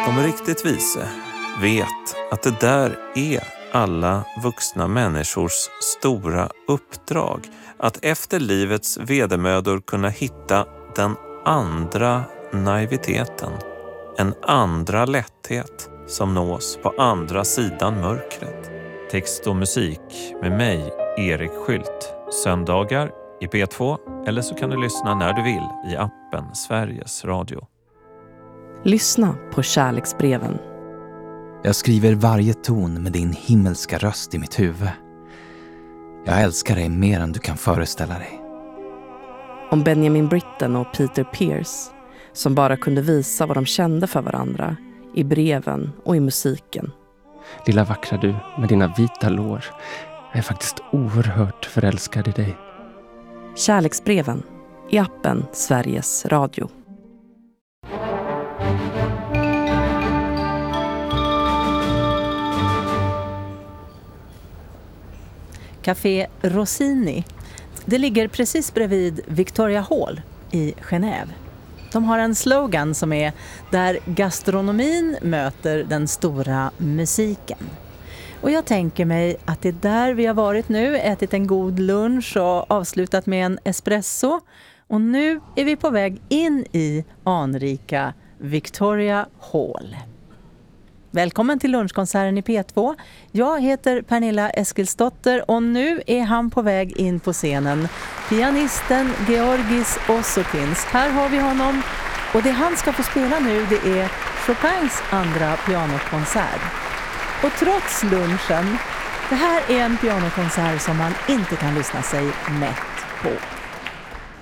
De riktigt vise vet att det där är alla vuxna människors stora uppdrag. Att efter livets vedermödor kunna hitta den andra naiviteten. En andra lätthet som nås på andra sidan mörkret. Text och musik med mig, Erik Skylt. Söndagar i P2 eller så kan du lyssna när du vill i appen Sveriges Radio. Lyssna på kärleksbreven. Jag skriver varje ton med din himmelska röst i mitt huvud. Jag älskar dig mer än du kan föreställa dig. Om Benjamin Britten och Peter Pierce som bara kunde visa vad de kände för varandra i breven och i musiken. Lilla vackra du med dina vita lår. Jag är faktiskt oerhört förälskad i dig. Kärleksbreven i appen Sveriges Radio. Café Rossini. Det ligger precis bredvid Victoria Hall i Genève. De har en slogan som är där gastronomin möter den stora musiken. Och jag tänker mig att det är där vi har varit nu, ätit en god lunch och avslutat med en espresso. Och nu är vi på väg in i anrika Victoria Hall. Välkommen till lunchkonserten i P2. Jag heter Pernilla Eskilsdotter och nu är han på väg in på scenen. Pianisten Georgis Ossotins. Här har vi honom och det han ska få spela nu det är Chopins andra pianokonsert. Och trots lunchen, det här är en pianokonsert som man inte kan lyssna sig mätt på.